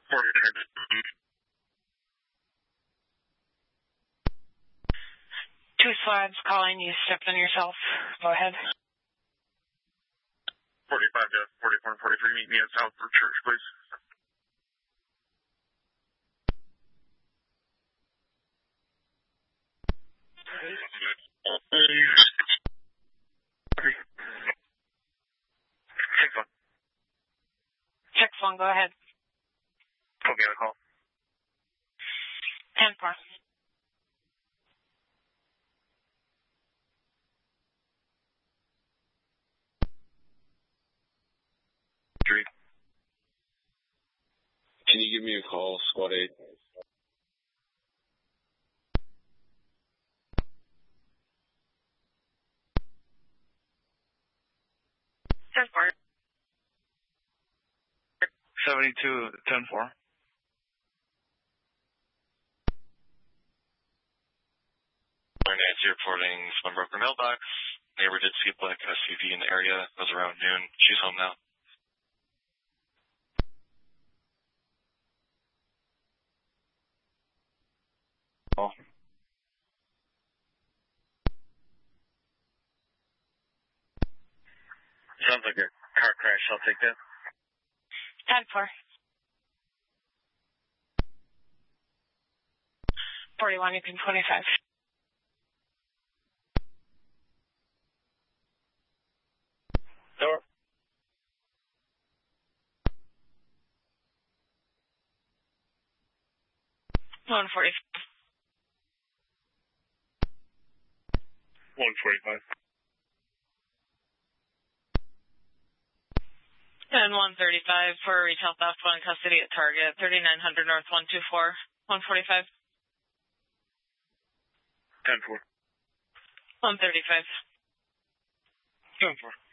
Two slides calling, you stepped on yourself. Go ahead. 45 to 44 and 43, meet me at Southford Church, please. Check phone, go ahead. Okay, I'll call. 10-4. Can you give me a call, Squad 8? Ten-4. 72, 10-4. Nancy reporting from broker mailbox. Neighbor did see a black SUV in the area. It was around noon. She's home now. Oh. Sounds like a car crash. I'll take that. 10-4. 41, you can 25. Door. 145. 145. And 135 for retail theft, one custody at Target, 3900 North 124, 145. 10-4. 135. 10-4.